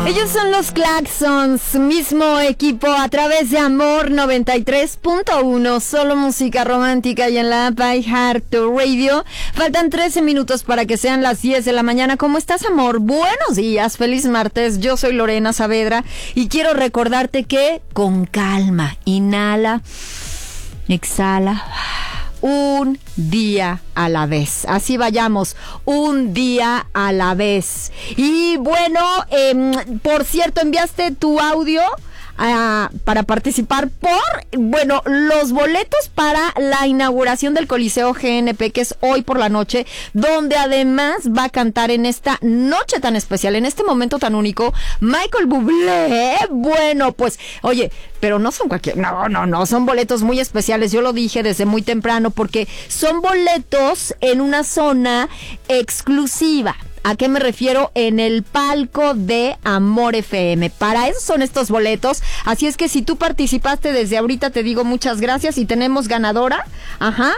Ellos son los Klaxons, mismo equipo a través de Amor 93.1, solo música romántica y en la app iHeartRadio. Faltan 13 minutos para que sean las 10 de la mañana. ¿Cómo estás, amor? Buenos días, feliz martes. Yo soy Lorena Saavedra y quiero recordarte que con calma, inhala, exhala. Un día a la vez. Así vayamos, un día a la vez. Y bueno, por cierto, enviaste tu audio para participar por, los boletos para la inauguración del Coliseo GNP, que es hoy por la noche, donde además va a cantar en esta noche tan especial, en este momento tan único, Michael Bublé. Bueno, pues, oye, pero no son cualquier, no, son boletos muy especiales. Yo lo dije desde muy temprano porque son boletos en una zona exclusiva. ¿A qué me refiero? En el palco de Amor FM. Para eso son estos boletos. Así es que si tú participaste desde ahorita, te digo muchas gracias y tenemos ganadora. Ajá.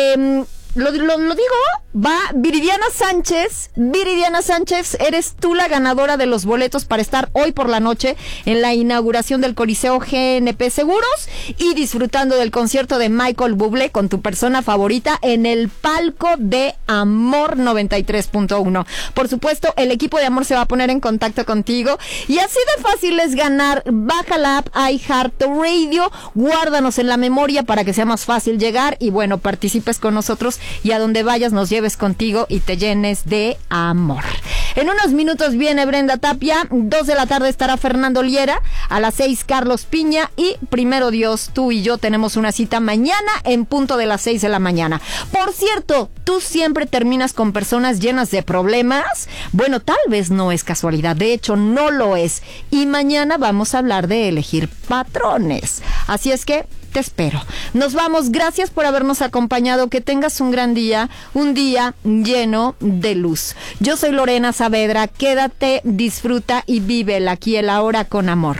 Lo digo, va Viridiana Sánchez. Viridiana Sánchez, eres tú la ganadora de los boletos para estar hoy por la noche en la inauguración del Coliseo GNP Seguros y disfrutando del concierto de Michael Bublé con tu persona favorita en el palco de Amor 93.1. Por supuesto, el equipo de Amor se va a poner en contacto contigo y así de fácil es ganar. Baja la app iHeartRadio, guárdanos en la memoria para que sea más fácil llegar y bueno, participes con nosotros y a donde vayas nos lleves contigo y te llenes de amor. En unos minutos viene Brenda Tapia, 2 de la tarde estará Fernando Liera, a las 6 Carlos Piña y primero Dios, tú y yo tenemos una cita mañana en punto de las 6 de la mañana. Por cierto, tú siempre terminas con personas llenas de problemas. Bueno, tal vez no es casualidad, de hecho no lo es. Y mañana vamos a hablar de elegir patrones. Así es que te espero. Nos vamos. Gracias por habernos acompañado. Que tengas un gran día, un día lleno de luz. Yo soy Lorena Saavedra. Quédate, disfruta y vive el aquí y el ahora con Amor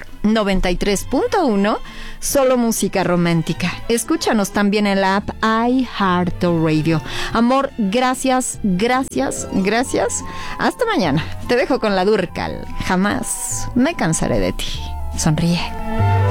93.1, solo música romántica. Escúchanos también en la app iHeartRadio. Amor, gracias. Hasta mañana. Te dejo con la Durcal. Jamás me cansaré de ti. Sonríe.